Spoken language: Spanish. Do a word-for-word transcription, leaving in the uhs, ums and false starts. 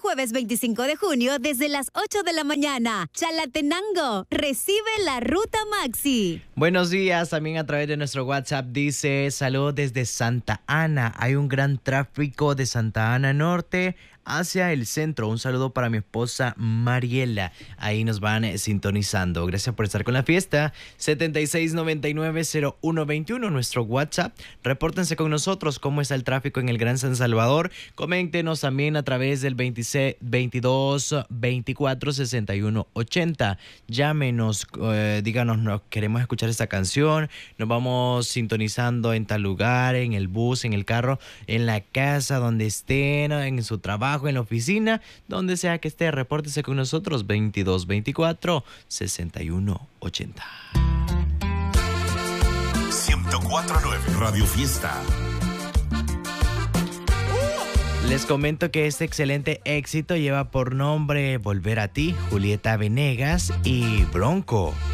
jueves veinticinco de junio desde las ocho de la mañana. Chalatenango, recibe la Ruta Maxi. Buenos días, también a través de nuestro WhatsApp dice, saludos desde Santa Ana. Hay un gran tráfico de Santa Ana Norte hacia el centro. Un saludo para mi esposa Mariela. Ahí nos van eh, sintonizando. Gracias por estar con la fiesta. setenta y seis noventa y nueve cero uno veintiuno, nuestro WhatsApp. Repórtense con nosotros cómo está el tráfico en el Gran San Salvador. Coméntenos también a través del veintiséis, veintidós, veinticuatro, sesenta y uno, ochenta. Llámenos, eh, díganos, no, queremos escuchar esta canción. Nos vamos sintonizando en tal lugar, en el bus, en el carro, en la casa, donde estén, en su trabajo, en la oficina, donde sea que esté. Repórtese con nosotros. Veintidós, veinticuatro, sesenta y uno, ochenta. ciento cuatro punto nueve Radio Fiesta. Les comento que este excelente éxito lleva por nombre Volver a ti, Julieta Venegas y Bronco.